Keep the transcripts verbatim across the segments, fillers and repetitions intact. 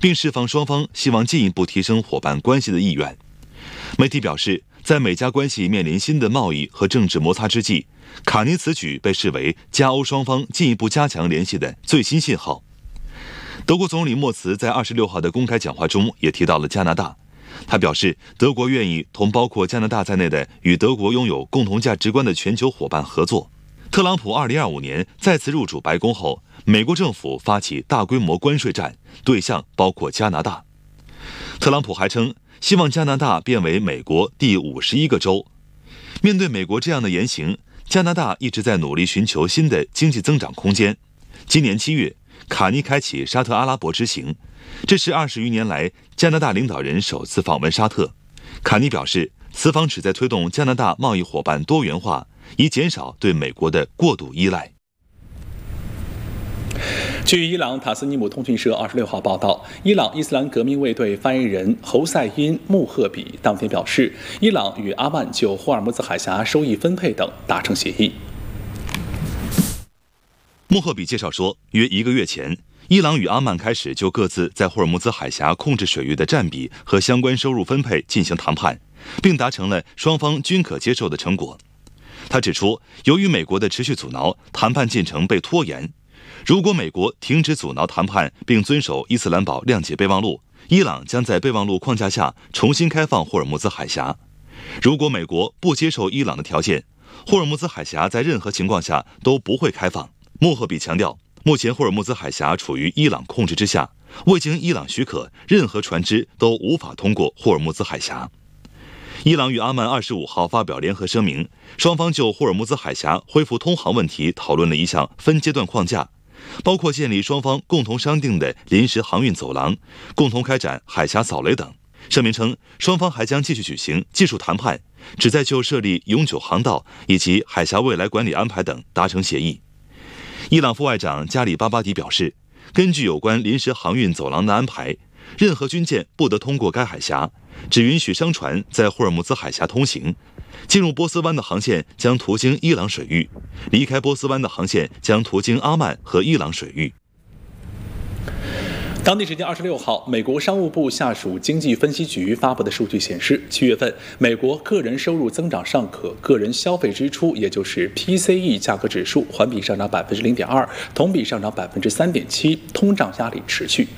并释放双方希望进一步提升伙伴关系的意愿。媒体表示，在美加关系面临新的贸易和政治摩擦之际，卡尼此举被视为加欧双方进一步加强联系的最新信号。德国总理默茨在二十六号的公开讲话中也提到了加拿大，他表示，德国愿意同包括加拿大在内的与德国拥有共同价值观的全球伙伴合作。特朗普二零二五年再次入主白宫后，美国政府发起大规模关税战，对象包括加拿大。特朗普还称，希望加拿大变为美国第五十一个州。面对美国这样的言行，加拿大一直在努力寻求新的经济增长空间。今年七月，卡尼开启沙特阿拉伯之行，这是二十余年来加拿大领导人首次访问沙特。卡尼表示，此访旨在推动加拿大贸易伙伴多元化，以减少对美国的过度依赖。 据伊朗塔斯尼姆通讯社二十六号报道，伊朗伊斯兰革命卫队发言人侯赛因穆赫比当天表示，伊朗与阿曼就霍尔木兹海峡收益分配等达成协议。 穆赫比介绍说，约一个月前，伊朗与阿曼开始就各自在霍尔木兹海峡控制水域的占比和相关收入分配进行谈判，并达成了双方均可接受的成果。他指出，由于美国的持续阻挠，谈判进程被拖延。如果美国停止阻挠谈判并遵守伊斯兰堡谅解备忘录，伊朗将在备忘录框架下重新开放霍尔木兹海峡。如果美国不接受伊朗的条件，霍尔木兹海峡在任何情况下都不会开放。穆赫比强调，目前霍尔木兹海峡处于伊朗控制之下，未经伊朗许可，任何船只都无法通过霍尔木兹海峡。伊朗与阿曼二十五号发表联合声明，双方就霍尔木兹海峡恢复通航问题讨论了一项分阶段框架，包括建立双方共同商定的临时航运走廊，共同开展海峡扫雷等。声明称，双方还将继续举行技术谈判，旨在就设立永久航道以及海峡未来管理安排等达成协议。伊朗副外长加里巴巴迪表示，根据有关临时航运走廊的安排，任何军舰不得通过该海峡，只允许商船在霍尔木兹海峡通行。进入波斯湾的航线将途经伊朗水域，离开波斯湾的航线将途经阿曼和伊朗水域。 当地时间二十六号，美国商务部下属经济分析局发布的数据显示，七月份美国个人收入增长尚可，个人消费支出，也就是 P C E 价格指数环比上涨百分之零点二，同比上涨百分之三点七，通胀压力持续。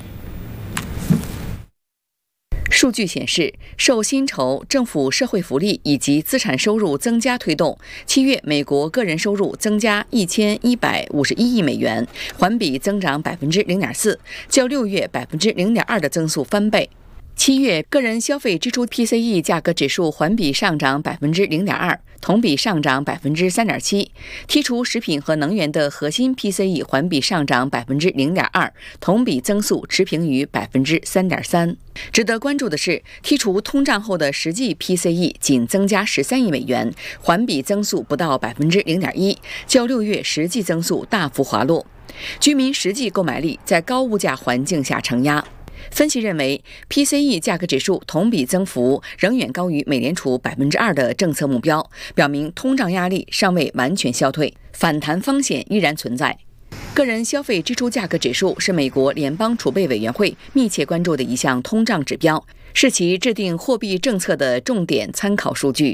数据显示，受薪酬、政府社会福利以及资产收入增加推动，七月美国个人收入增加一千一百五十一亿美元，环比增长百分之零点四，较六月百分之零点二的增速翻倍。七月个人消费支出 P C E 价格指数环比上涨百分之零点二，同比上涨百分之三点七。剔除食品和能源的核心 P C E 环比上涨百分之零点二，同比增速持平于百分之三点三。值得关注的是，剔除通胀后的实际 P C E 仅增加十三亿美元，环比增速不到百分之零点一，较六月实际增速大幅滑落。居民实际购买力在高物价环境下承压。分析认为 ，P C E 价格指数同比增幅仍远高于美联储百分之二的政策目标，表明通胀压力尚未完全消退，反弹风险依然存在。个人消费支出价格指数是美国联邦储备委员会密切关注的一项通胀指标，是其制定货币政策的重点参考数据。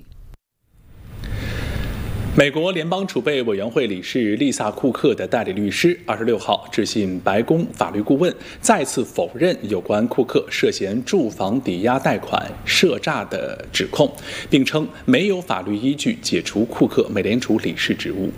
美国联邦储备委员会理事丽萨·库克的代理律师二十六号致信白宫法律顾问，再次否认有关库克涉嫌住房抵押贷款涉诈的指控，并称没有法律依据解除库克美联储理事职务。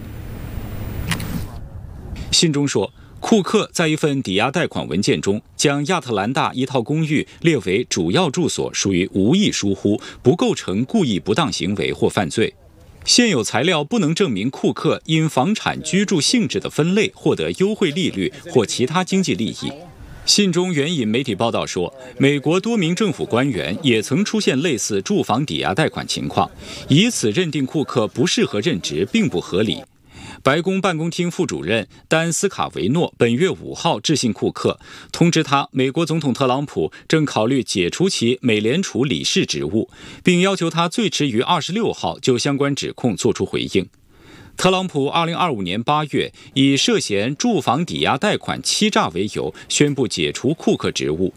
信中说，库克在一份抵押贷款文件中将亚特兰大一套公寓列为主要住所，属于无意疏忽，不构成故意不当行为或犯罪。现有材料不能证明库克因房产居住性质的分类获得优惠利率或其他经济利益。信中援引媒体报道说，美国多名政府官员也曾出现类似住房抵押贷款情况，以此认定库克不适合任职并不合理。白宫办公厅副主任丹斯卡维诺本月五号致信库克，通知他美国总统特朗普正考虑解除其美联储理事职务，并要求他最迟于二十六号就相关指控作出回应。特朗普二零二五年八月以涉嫌住房抵押贷款欺诈为由，宣布解除库克职务。